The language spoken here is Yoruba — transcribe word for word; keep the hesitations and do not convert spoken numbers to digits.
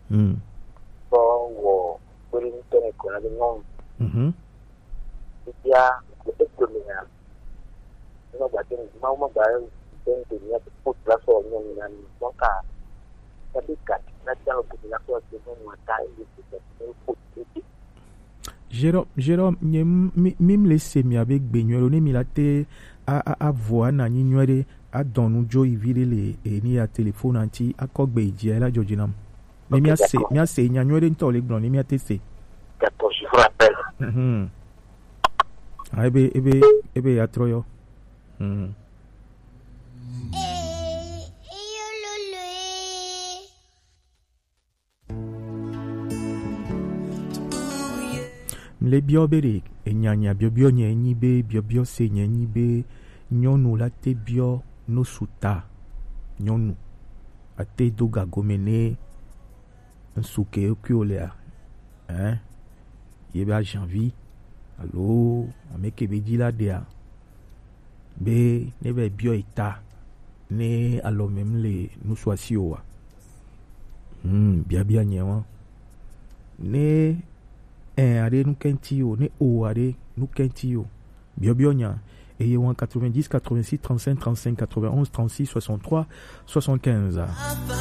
mm so wo bring tene ko na non mhm dia ko economia no ba tin ma ma ba tin tin ya put la so non nan mo ka tapi kat na jalo ko la ko tin mo ta yi ko put Jérôme, Jérôme, même les semis avec Benyoro, ni milate a a a voix na ni nyore a donu jo ivile le e ni a téléphone anti a kogbe ijia la jojinam. Mais mi a se mi a se nya nyore nto le gnon ni mi a tese. D'accord, je vous rappelle. Mhm. Ah ebe ebe ebe ya troyo. Mhm. Le biobere enyanya biobio nye nyibe biobio se nye nyibe nyonu la te bio no suta nyonu ate doga gomene nsuke okiolea hein yebe a janvier allo ameke beji la dea be nebe bio eta ne allo même le nuswasi owa hmm bia bia nyewa ne un are nous kentio ne o are nous kentio biobionya et un quatre-vingt-dix quatre-vingt-six trente-cinq trente-cinq quatre-vingt-onze trente-six soixante-trois soixante-quinze